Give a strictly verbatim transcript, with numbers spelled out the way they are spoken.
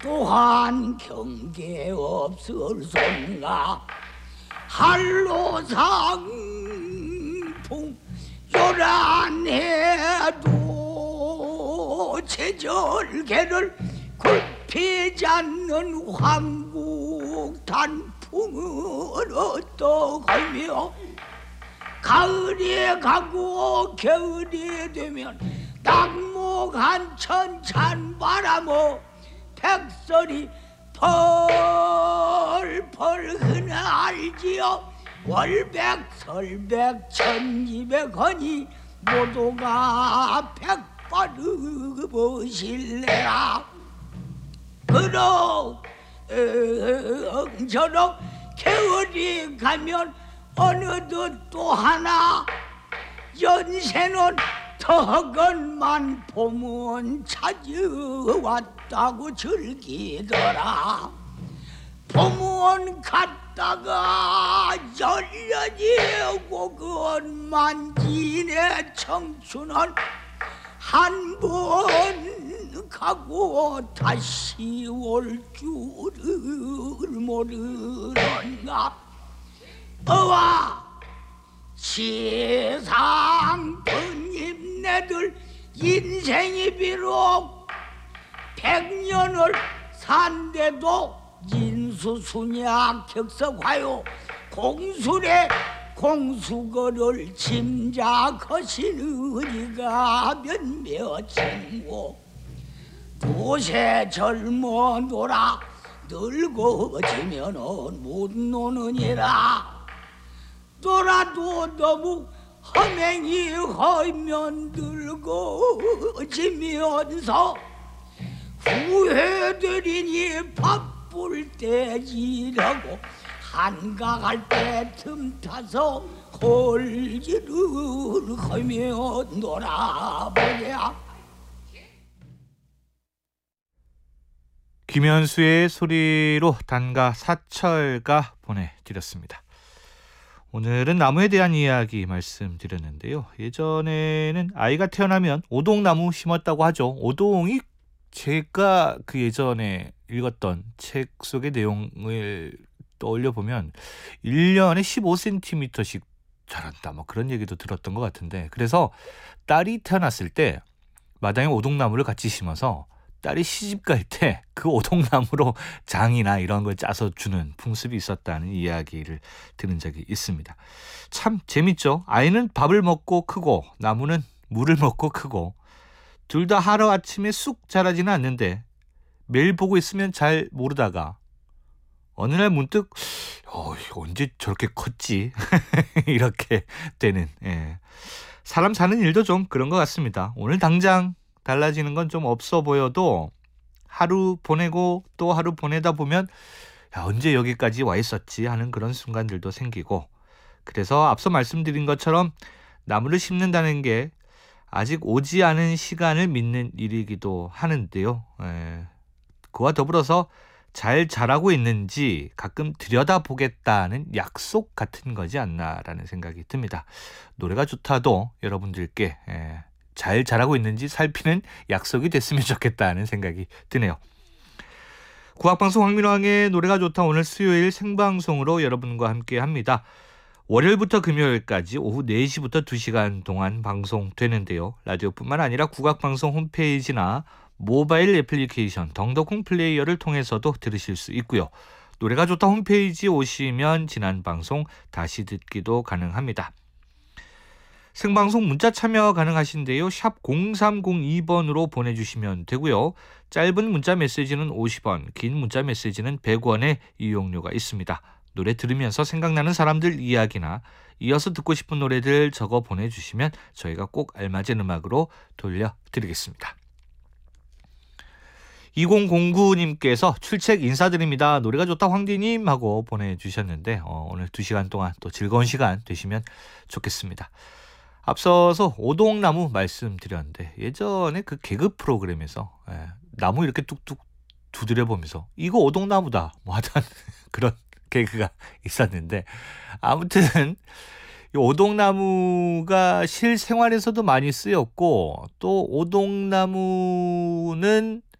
또한 경계 없을손가 한로상풍 요란해도 제절개를 굴피지 않는 황국 단풍은 어떠하며 가을이 가고 겨울이 되면 낙목한 찬바람어 백설이 펄펄 흔할지어 월백설백 천이백허니 모두가 백발으보실래라. 그러 저러 겨울이 가면 어느덧 또 하나 연세는 턱은만 봄은 찾아왔다고 즐기더라. 봄은 갔다가 열려지 오건 만지네 청춘은 한 번 가고 다시 올 줄을 모르는가. 어와 세상 번임네들 인생이 비록 백년을 산데도 인수순약 격석하여 공술에 공수거를 짐작하시느니가 몇몇 친구 도세 젊어 놀아 늙어지면은 못 노느니라. 놀아도 너무 허맹이 허면 늙어지면서 후회들이니 바쁠 때지라고 한가할 때 틈타서 홀기를 하며 놀아보랴. 김현수의 소리로 단가 사철가 보내드렸습니다. 오늘은 나무에 대한 이야기 말씀드렸는데요. 예전에는 아이가 태어나면 오동나무 심었다고 하죠. 오동이 제가 그 예전에 읽었던 책 속의 내용을 떠올려 보면 일 년에 십오 센티미터씩 자란다 뭐 그런 얘기도 들었던 것 같은데, 그래서 딸이 태어났을 때 마당에 오동나무를 같이 심어서 딸이 시집 갈 때 그 오동나무로 장이나 이런 걸 짜서 주는 풍습이 있었다는 이야기를 들은 적이 있습니다. 참 재밌죠. 아이는 밥을 먹고 크고 나무는 물을 먹고 크고 둘 다 하루아침에 쑥 자라지는 않는데 매일 보고 있으면 잘 모르다가 어느 날 문득 어, 언제 저렇게 컸지 이렇게 되는, 예. 사람 사는 일도 좀 그런 것 같습니다. 오늘 당장 달라지는 건 좀 없어 보여도 하루 보내고 또 하루 보내다 보면 야, 언제 여기까지 와 있었지 하는 그런 순간들도 생기고, 그래서 앞서 말씀드린 것처럼 나무를 심는다는 게 아직 오지 않은 시간을 믿는 일이기도 하는데요. 에, 그와 더불어서 잘 자라고 있는지 가끔 들여다보겠다는 약속 같은 거지 않나라는 생각이 듭니다. 노래가 좋다도 여러분들께 에, 잘 자라고 있는지 살피는 약속이 됐으면 좋겠다는 생각이 드네요. 국악방송 황민왕의 노래가 좋다 오늘 수요일 생방송으로 여러분과 함께 합니다. 월요일부터 금요일까지 오후 네 시부터 두 시간 동안 방송되는데요. 라디오뿐만 아니라 국악방송 홈페이지나 모바일 애플리케이션 덩더콩 플레이어를 통해서도 들으실 수 있고요. 노래가 좋다 홈페이지 오시면 지난 방송 다시 듣기도 가능합니다. 생방송 문자 참여 가능하신데요. 샵 공삼공이 번으로 보내주시면 되고요. 짧은 문자 메시지는 오십 원, 긴 문자 메시지는 백 원의 이용료가 있습니다. 노래 들으면서 생각나는 사람들 이야기나 이어서 듣고 싶은 노래들 적어 보내주시면 저희가 꼭 알맞은 음악으로 돌려드리겠습니다. 이공공구 님께서 출첵 인사드립니다. 노래가 좋다 황디님 하고 보내주셨는데 어, 오늘 두 시간 동안 또 즐거운 시간 되시면 좋겠습니다. 앞서서 오동나무 말씀드렸는데 예전에 그 개그 프로그램에서 예, 나무 이렇게 뚝뚝 두드려보면서 이거 오동나무다 뭐 하던 그런 개그가 있었는데, 아무튼 이 오동나무가 실생활에서도 많이 쓰였고 또 오동나무는